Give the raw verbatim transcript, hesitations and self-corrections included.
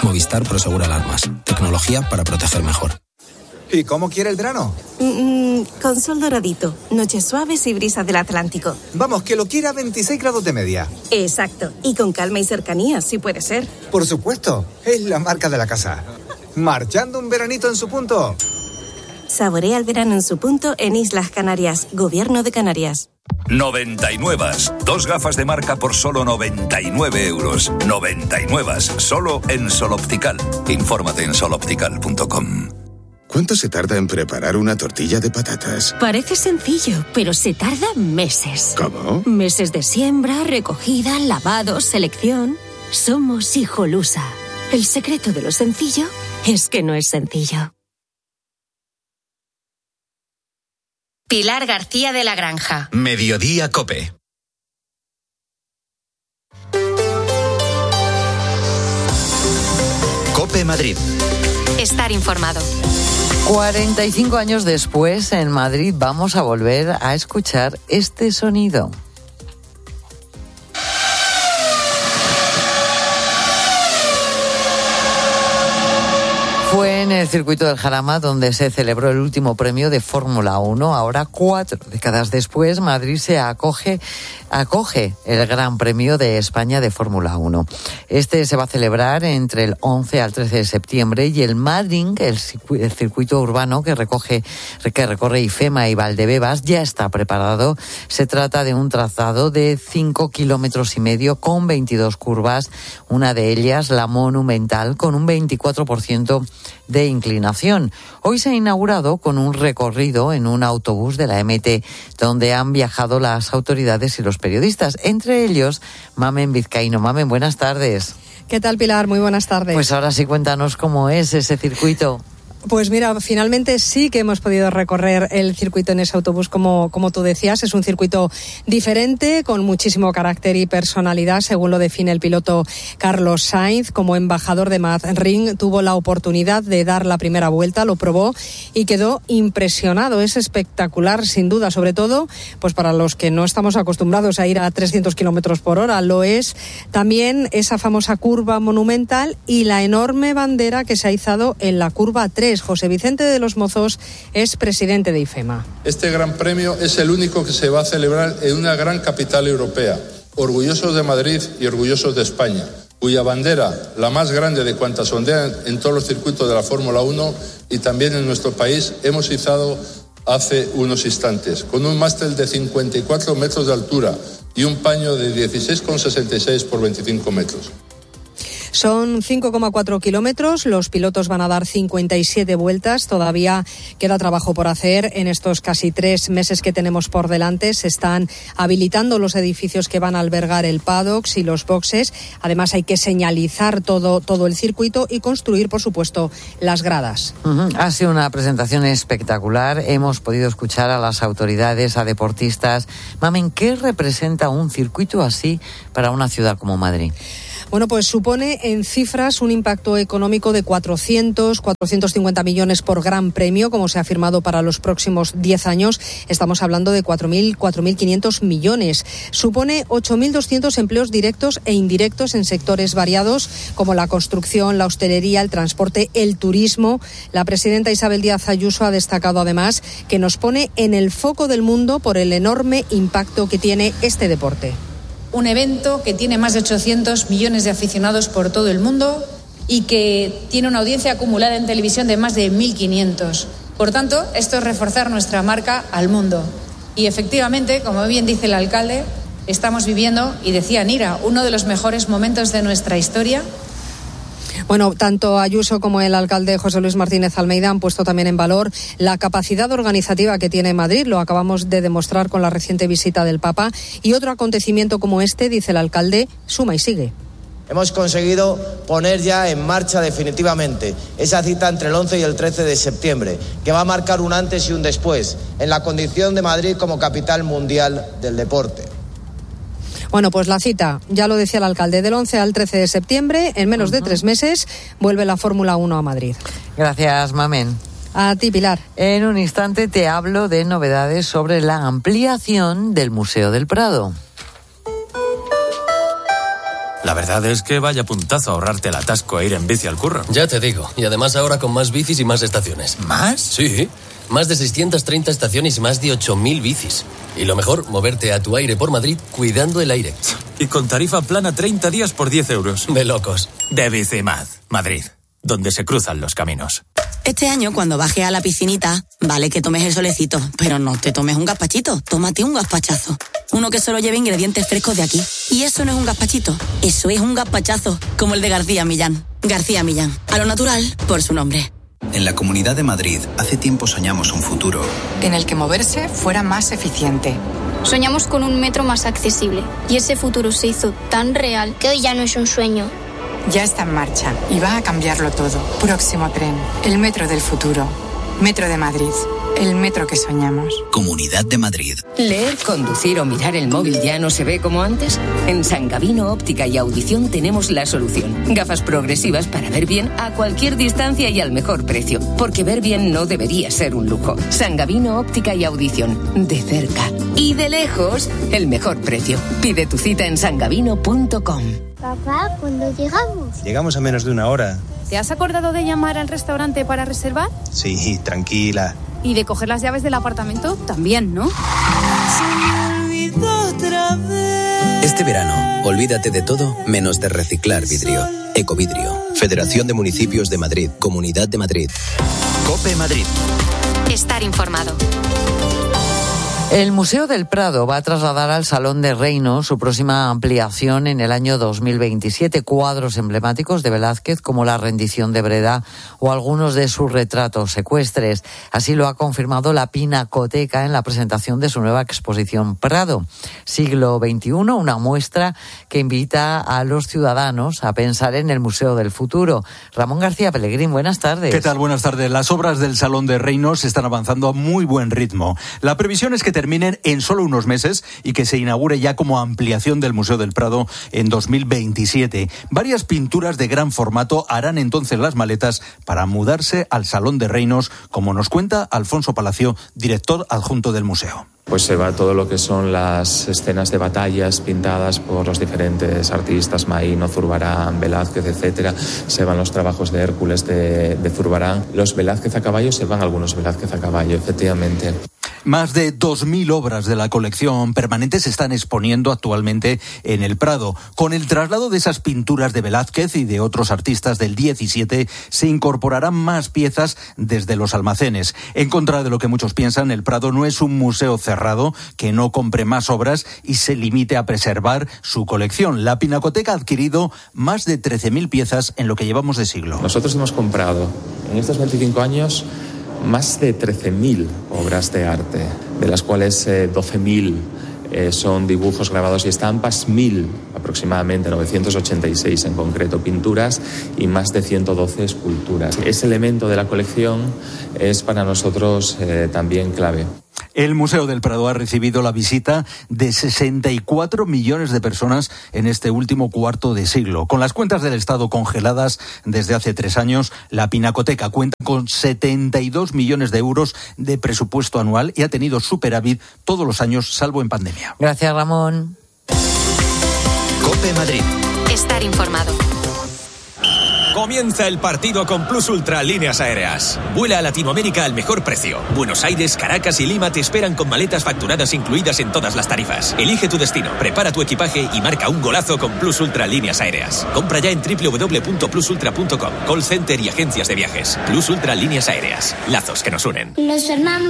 Movistar Prosegura Alarmas. Tecnología para proteger mejor. ¿Y cómo quiere el verano? Mm, con sol doradito, noches suaves y brisa del Atlántico. Vamos, que lo quiera a veintiséis grados de media. Exacto, y con calma y cercanía, si puede ser. Por supuesto, es la marca de la casa. Marchando un veranito en su punto. Saborea el verano en su punto en Islas Canarias, Gobierno de Canarias. noventa y nueve. Dos gafas de marca por solo noventa y nueve euros. noventa y nueve. Solo en Sol Optical. Infórmate en sol optical punto com. ¿Cuánto se tarda en preparar una tortilla de patatas? Parece sencillo, pero se tarda meses. ¿Cómo? Meses de siembra, recogida, lavado, selección. Somos Hijolusa. El secreto de lo sencillo es que no es sencillo. Pilar García de la Granja. Mediodía COPE. COPE Madrid. Estar informado. cuarenta y cinco años después, en Madrid vamos a volver a escuchar este sonido. Fue en el circuito del Jarama donde se celebró el último premio de Fórmula uno. Ahora, cuatro décadas después, Madrid se acoge, acoge el Gran Premio de España de Fórmula uno. Este se va a celebrar entre el once al trece de septiembre y el Madrid, el circuito urbano que recoge, que recorre IFEMA y Valdebebas, ya está preparado. Se trata de un trazado de cinco kilómetros y medio con veintidós curvas, una de ellas la monumental con un veinticuatro por ciento de inclinación. Hoy se ha inaugurado con un recorrido en un autobús de la M T, donde han viajado las autoridades y los periodistas, entre ellos Mamen Vizcaíno. Mamen, buenas tardes. ¿Qué tal, Pilar? Muy buenas tardes. Pues ahora sí, cuéntanos cómo es ese circuito. Pues mira, finalmente sí que hemos podido recorrer el circuito en ese autobús, como, como tú decías. Es un circuito diferente, con muchísimo carácter y personalidad, según lo define el piloto Carlos Sainz. Como embajador de Madrid, tuvo la oportunidad de dar la primera vuelta, lo probó y quedó impresionado. Es espectacular, sin duda, sobre todo pues para los que no estamos acostumbrados a ir a trescientos kilómetros por hora. Lo es también esa famosa curva monumental y la enorme bandera que se ha izado en la curva tres. José Vicente de los Mozos es presidente de IFEMA. Este gran premio es el único que se va a celebrar en una gran capital europea. Orgullosos de Madrid y orgullosos de España, cuya bandera, la más grande de cuantas ondean en todos los circuitos de la Fórmula uno y también en nuestro país, hemos izado hace unos instantes, con un mástil de cincuenta y cuatro metros de altura y un paño de dieciséis coma sesenta y seis por veinticinco metros. Son cinco coma cuatro kilómetros, los pilotos van a dar cincuenta y siete vueltas, todavía queda trabajo por hacer en estos casi tres meses que tenemos por delante. Se están habilitando los edificios que van a albergar el paddock y los boxes, además hay que señalizar todo, todo el circuito y construir, por supuesto, las gradas. Uh-huh. Ha sido una presentación espectacular, hemos podido escuchar a las autoridades, a deportistas. Mamen, ¿qué representa un circuito así para una ciudad como Madrid? Bueno, pues supone en cifras un impacto económico de cuatrocientos, cuatrocientos cincuenta millones por gran premio, como se ha firmado para los próximos diez años. Estamos hablando de cuatro mil, cuatro mil quinientos millones. Supone ocho mil doscientos empleos directos e indirectos en sectores variados, como la construcción, la hostelería, el transporte, el turismo. La presidenta Isabel Díaz Ayuso ha destacado además que nos pone en el foco del mundo por el enorme impacto que tiene este deporte. Un evento que tiene más de ochocientos millones de aficionados por todo el mundo y que tiene una audiencia acumulada en televisión de más de mil quinientos. Por tanto, esto es reforzar nuestra marca al mundo. Y efectivamente, como bien dice el alcalde, estamos viviendo, y decía Nira, uno de los mejores momentos de nuestra historia. Bueno, tanto Ayuso como el alcalde José Luis Martínez Almeida han puesto también en valor la capacidad organizativa que tiene Madrid. Lo acabamos de demostrar con la reciente visita del Papa. Y otro acontecimiento como este, dice el alcalde, suma y sigue. Hemos conseguido poner ya en marcha definitivamente esa cita entre el once y el trece de septiembre, que va a marcar un antes y un después en la condición de Madrid como capital mundial del deporte. Bueno, pues la cita, ya lo decía el alcalde, del once al trece de septiembre, en menos uh-huh. de tres meses, vuelve la Fórmula uno a Madrid. Gracias, Mamen. A ti, Pilar. En un instante te hablo de novedades sobre la ampliación del Museo del Prado. La verdad es que vaya puntazo ahorrarte el atasco e ir en bici al curro. Ya te digo, y además ahora con más bicis y más estaciones. ¿Más? Sí, más de seiscientas treinta estaciones y más de ocho mil bicis. Y lo mejor, moverte a tu aire por Madrid cuidando el aire. Y con tarifa plana treinta días por diez euros. De locos. De Bicimad, Madrid, donde se cruzan los caminos. Este año, cuando bajes a la piscinita, vale que tomes el solecito, pero no te tomes un gazpachito, tómate un gazpachazo. Uno que solo lleve ingredientes frescos de aquí. Y eso no es un gazpachito, eso es un gazpachazo, como el de García Millán. García Millán, a lo natural, por su nombre. En la Comunidad de Madrid, hace tiempo soñamos un futuro en el que moverse fuera más eficiente. Soñamos con un metro más accesible y ese futuro se hizo tan real que hoy ya no es un sueño. Ya está en marcha y va a cambiarlo todo. Próximo tren, el metro del futuro. Metro de Madrid, el metro que soñamos. Comunidad de Madrid. ¿Leer, conducir o mirar el móvil ya no se ve como antes? En San Gavino Óptica y Audición tenemos la solución. Gafas progresivas para ver bien a cualquier distancia y al mejor precio. Porque ver bien no debería ser un lujo. San Gavino Óptica y Audición. De cerca y de lejos, el mejor precio. Pide tu cita en san gavino punto com. Papá, ¿cuándo llegamos? Llegamos a menos de una hora. ¿Te has acordado de llamar al restaurante para reservar? Sí, tranquila. ¿Y de coger las llaves del apartamento? También, ¿no? Este verano, olvídate de todo menos de reciclar vidrio. Ecovidrio. Federación de Municipios de Madrid. Comunidad de Madrid. COPE Madrid. Estar informado. El Museo del Prado va a trasladar al Salón de Reinos su próxima ampliación en el año dos mil veintisiete. Cuadros emblemáticos de Velázquez como la rendición de Breda o algunos de sus retratos secuestres. Así lo ha confirmado la Pinacoteca en la presentación de su nueva exposición Prado. Siglo veintiuno, una muestra que invita a los ciudadanos a pensar en el Museo del Futuro. Ramón García Pellegrín, buenas tardes. ¿Qué tal? Buenas tardes. Las obras del Salón de Reinos están avanzando a muy buen ritmo. La previsión es que terminen en solo unos meses y que se inaugure ya como ampliación del Museo del Prado en dos mil veintisiete. Varias pinturas de gran formato harán entonces las maletas para mudarse al Salón de Reinos, como nos cuenta Alfonso Palacio, director adjunto del museo. Pues se va todo lo que son las escenas de batallas pintadas por los diferentes artistas, Maíno, Zurbarán, Velázquez, etcétera. Se van los trabajos de Hércules de, de Zurbarán. Los Velázquez a caballo, se van algunos Velázquez a caballo, efectivamente. Más de dos mil obras de la colección permanente se están exponiendo actualmente en el Prado. Con el traslado de esas pinturas de Velázquez y de otros artistas del diecisiete, se incorporarán más piezas desde los almacenes. En contra de lo que muchos piensan, el Prado no es un museo cerrado que no compre más obras y se limite a preservar su colección. La Pinacoteca ha adquirido más de trece mil piezas en lo que llevamos de siglo. Nosotros hemos comprado en estos veinticinco años más de trece mil obras de arte, de las cuales eh, doce mil eh, son dibujos, grabados y estampas, mil aproximadamente, novecientos ochenta y seis en concreto, pinturas y más de ciento doce esculturas. Ese elemento de la colección es para nosotros eh, también clave. El Museo del Prado ha recibido la visita de sesenta y cuatro millones de personas en este último cuarto de siglo. Con las cuentas del Estado congeladas desde hace tres años, la Pinacoteca cuenta con setenta y dos millones de euros de presupuesto anual y ha tenido superávit todos los años, salvo en pandemia. Gracias, Ramón. COPE Madrid. Estar informado. Comienza el partido con Plus Ultra Líneas Aéreas. Vuela a Latinoamérica al mejor precio. Buenos Aires, Caracas y Lima te esperan con maletas facturadas incluidas en todas las tarifas. Elige tu destino, prepara tu equipaje y marca un golazo con Plus Ultra Líneas Aéreas. Compra ya en doble u doble u doble u punto plus ultra punto com. Call center y agencias de viajes. Plus Ultra Líneas Aéreas. Lazos que nos unen. Los hermanos